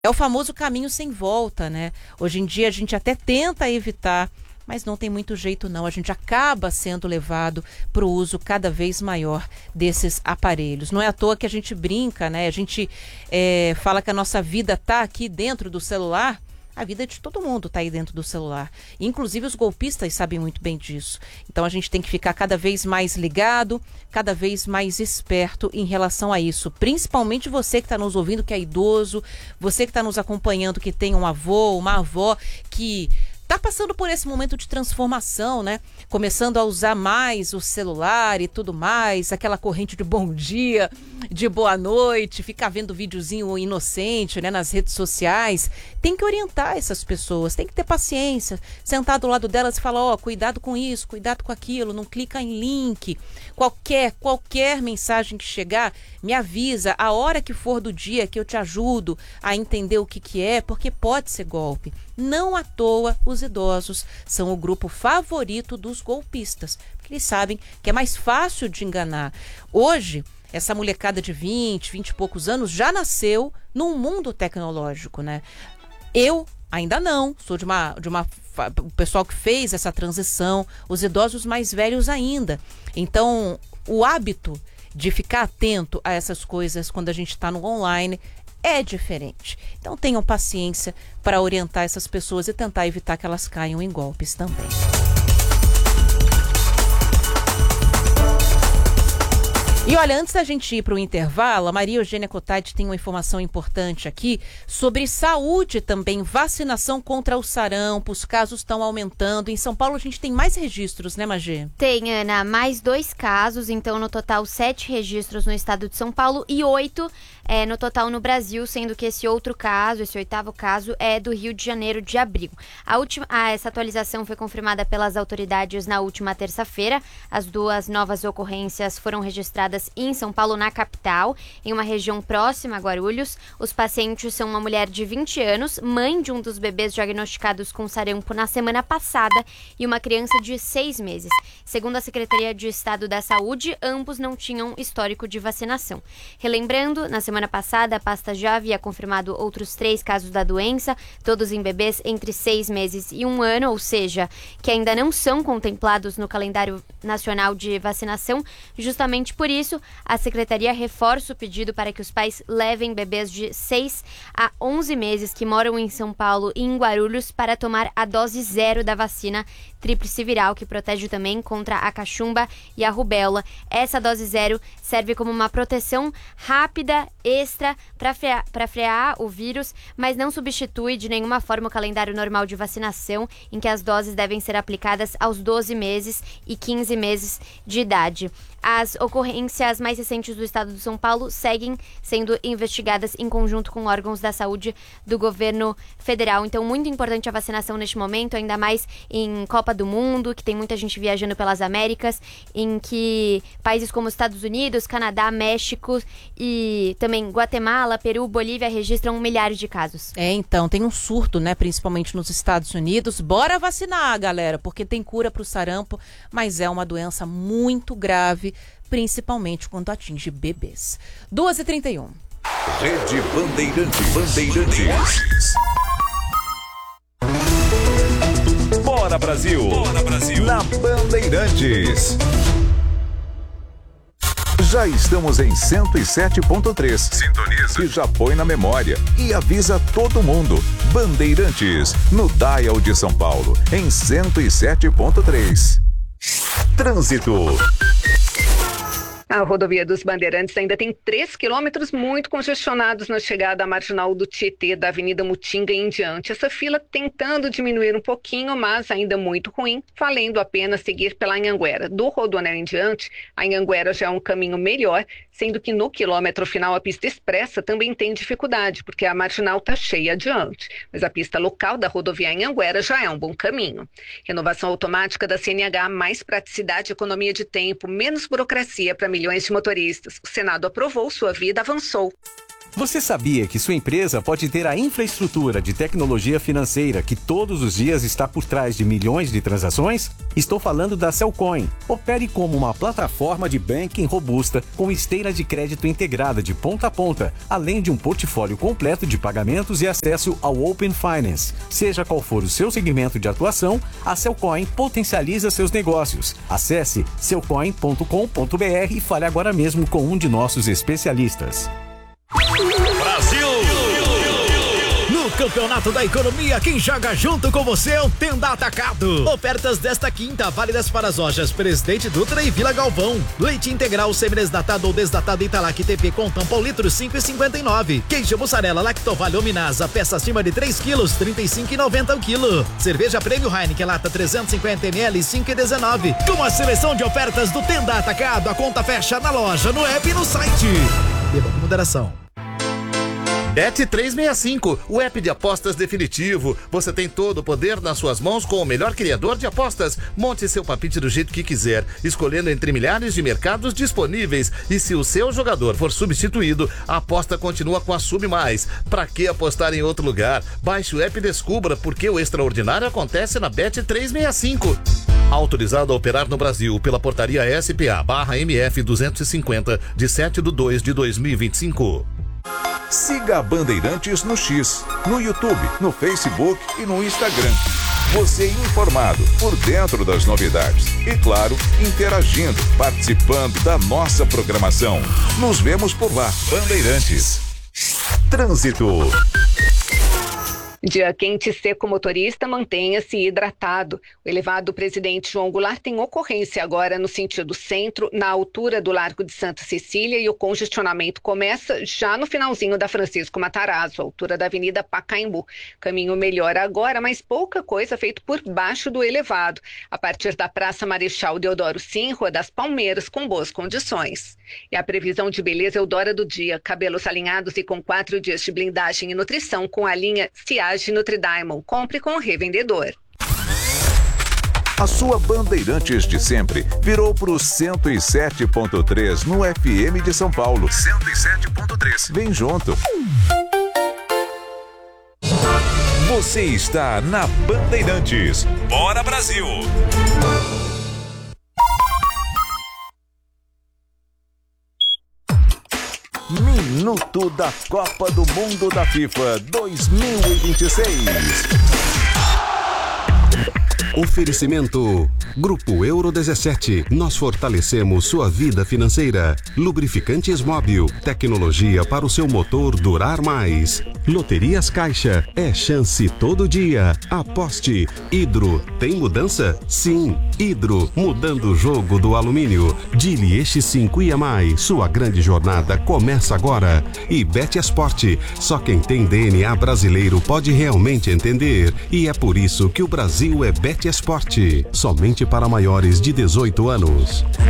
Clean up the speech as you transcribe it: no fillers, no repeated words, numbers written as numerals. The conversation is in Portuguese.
É o famoso caminho sem volta, né? Hoje em dia a gente até tenta evitar, mas não tem muito jeito não. A gente acaba sendo levado para o uso cada vez maior desses aparelhos. Não é à toa que a gente brinca, né? A gente fala que a nossa vida está aqui dentro do celular. A vida de todo mundo está aí dentro do celular. Inclusive os golpistas sabem muito bem disso. Então a gente tem que ficar cada vez mais ligado, cada vez mais esperto em relação a isso. Principalmente você que está nos ouvindo, que é idoso, você que está nos acompanhando, que tem um avô, uma avó que está passando por esse momento de transformação, né? Começando a usar mais o celular e tudo mais, aquela corrente de bom dia, de boa noite, ficar vendo videozinho inocente, né, nas redes sociais. Tem que orientar essas pessoas, tem que ter paciência, sentar do lado delas e falar, cuidado com isso, cuidado com aquilo, não clica em link. Qualquer mensagem que chegar, me avisa a hora que for do dia que eu te ajudo a entender o que é, porque pode ser golpe. Não à toa, os idosos são o grupo favorito dos golpistas, porque eles sabem que é mais fácil de enganar. Hoje, essa molecada de 20 e poucos anos já nasceu num mundo tecnológico, né? Eu ainda não, sou o pessoal que fez essa transição, os idosos mais velhos ainda. Então, o hábito de ficar atento a essas coisas quando a gente está no online é diferente. Então tenham paciência para orientar essas pessoas e tentar evitar que elas caiam em golpes também. E olha, antes da gente ir para o intervalo, a Maria Eugênia Cotati tem uma informação importante aqui sobre saúde também, vacinação contra o sarampo, os casos estão aumentando. Em São Paulo a gente tem mais registros, né, Magê? Tem, Ana, mais 2 casos, então no total 7 registros no estado de São Paulo e 8 no total no Brasil, sendo que esse 8º caso é do Rio de Janeiro de Abrigo. Essa atualização foi confirmada pelas autoridades na última terça-feira. As 2 novas ocorrências foram registradas em São Paulo, na capital, em uma região próxima a Guarulhos. Os pacientes são uma mulher de 20 anos, mãe de um dos bebês diagnosticados com sarampo na semana passada e uma criança de 6 meses. Segundo a Secretaria de Estado da Saúde, ambos não tinham histórico de vacinação. Relembrando, na semana passada, a pasta já havia confirmado outros 3 casos da doença, todos em bebês entre 6 meses e 1 ano, ou seja, que ainda não são contemplados no calendário nacional de vacinação. Justamente por isso, a Secretaria reforça o pedido para que os pais levem bebês de 6 a 11 meses que moram em São Paulo e em Guarulhos para tomar a dose 0 da vacina tríplice viral, que protege também contra a cachumba e a rubéola. Essa dose 0 serve como uma proteção rápida, extra, para frear o vírus, mas não substitui de nenhuma forma o calendário normal de vacinação, em que as doses devem ser aplicadas aos 12 meses e 15 meses de idade. As ocorrências mais recentes do estado de São Paulo seguem sendo investigadas em conjunto com órgãos da saúde do governo federal. Então, muito importante a vacinação neste momento, ainda mais em Copa do Mundo, que tem muita gente viajando pelas Américas, em que países como Estados Unidos, Canadá, México e também Guatemala, Peru, Bolívia registram milhares de casos. Então, tem um surto, né, principalmente nos Estados Unidos. Bora vacinar, galera, porque tem cura para o sarampo, mas é uma doença muito grave, principalmente quando atinge bebês. 2h31. Rede Bandeirantes. Bora Brasil! Bora Brasil! Na Bandeirantes. Já estamos em 107.3. Sintoniza. E já põe na memória. E avisa todo mundo. Bandeirantes, no Dial de São Paulo, em 107.3. Trânsito. A rodovia dos Bandeirantes ainda tem 3 quilômetros muito congestionados na chegada à marginal do Tietê, da Avenida Mutinga em diante. Essa fila tentando diminuir um pouquinho, mas ainda muito ruim, valendo a pena seguir pela Anhanguera. Do Rodoanel em diante, a Anhanguera já é um caminho melhor, sendo que no quilômetro final a pista expressa também tem dificuldade, porque a marginal está cheia adiante. Mas a pista local da rodovia Anhanguera já é um bom caminho. Renovação automática da CNH, mais praticidade, economia de tempo, menos burocracia para milhões de motoristas. O Senado aprovou, sua vida avançou. Você sabia que sua empresa pode ter a infraestrutura de tecnologia financeira que todos os dias está por trás de milhões de transações? Estou falando da Cellcoin. Opere como uma plataforma de banking robusta com esteira de crédito integrada de ponta a ponta, além de um portfólio completo de pagamentos e acesso ao Open Finance. Seja qual for o seu segmento de atuação, a Cellcoin potencializa seus negócios. Acesse cellcoin.com.br e fale agora mesmo com um de nossos especialistas. Brasil! No Campeonato da Economia, quem joga junto com você é o Tenda Atacado. Ofertas desta quinta, válidas para as lojas Presidente Dutra e Vila Galvão. Leite integral semi-desnatado ou desnatado Italac TP com tampa ao litro 5,59. Queijo mussarela Lactovale Minasa, peça acima de 3 quilos, 35,90 o quilo. Cerveja Prêmio Heineken lata 350 ml, 5,19. Com a seleção de ofertas do Tenda Atacado, a conta fecha na loja, no app e no site. Beba com moderação. Bet365, o app de apostas definitivo. Você tem todo o poder nas suas mãos com o melhor criador de apostas. Monte seu palpite do jeito que quiser, escolhendo entre milhares de mercados disponíveis. E se o seu jogador for substituído, a aposta continua com a Sub+. Pra que apostar em outro lugar? Baixe o app e descubra porque o extraordinário acontece na Bet365. Autorizado a operar no Brasil pela portaria SPA/MF 250 de 7/2/2025. Siga a Bandeirantes no X, no YouTube, no Facebook e no Instagram. Você informado, por dentro das novidades. E claro, interagindo, participando da nossa programação. Nos vemos por lá. Bandeirantes. Trânsito. Dia quente e seco, motorista, mantenha-se hidratado. O elevado Presidente João Goulart tem ocorrência agora no sentido centro, na altura do Largo de Santa Cecília, e o congestionamento começa já no finalzinho da Francisco Matarazzo, altura da Avenida Pacaembu. Caminho melhora agora, mas pouca coisa feito por baixo do elevado. A partir da Praça Marechal Deodoro Sim, Rua das Palmeiras, com boas condições. E a previsão de beleza Eudora do dia, cabelos alinhados e com 4 dias de blindagem e nutrição com a linha Ciage Nutridiamond. Compre com o revendedor. A sua Bandeirantes de sempre virou pro 107.3 no FM de São Paulo. 107.3. Vem junto. Você está na Bandeirantes. Bora, Brasil! Minuto da Copa do Mundo da FIFA 2026. Oferecimento Grupo Euro 17. Nós fortalecemos sua vida financeira. Lubrificantes Móbil. Tecnologia para o seu motor durar mais. Loterias Caixa. É chance todo dia. Aposte. Hidro. Tem mudança? Sim. Hidro. Mudando o jogo do alumínio. Dili X5 e mais. Sua grande jornada começa agora. E Bet Esporte. Só quem tem DNA brasileiro pode realmente entender. E é por isso que o Brasil é Bet Esporte. Somente para maiores de 18 anos.